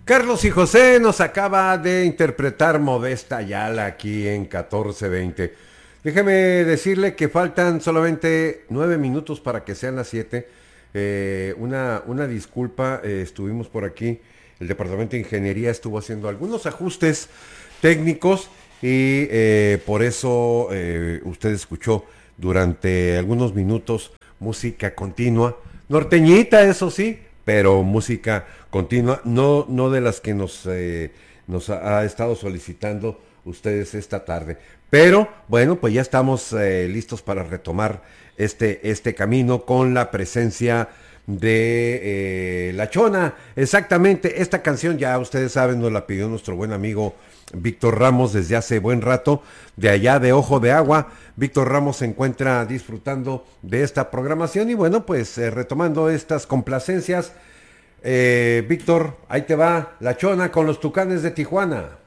Carlos y José nos acaba de interpretar Modesta Ayala aquí en 14:20. Déjeme decirle que faltan solamente 9 minutos para que sean las 7. Una disculpa, estuvimos por aquí, el Departamento de Ingeniería estuvo haciendo algunos ajustes técnicos y por eso usted escuchó durante algunos minutos música continua, norteñita eso sí, pero música continua, no de las que nos ha estado solicitando ustedes esta tarde. Pero bueno, pues ya estamos listos para retomar este camino con la presencia de La Chona. Exactamente, esta canción ya ustedes saben, nos la pidió nuestro buen amigo Víctor Ramos desde hace buen rato, de allá de Ojo de Agua. Víctor Ramos se encuentra disfrutando de esta programación y bueno, pues retomando estas complacencias. Víctor, ahí te va La Chona con los Tucanes de Tijuana.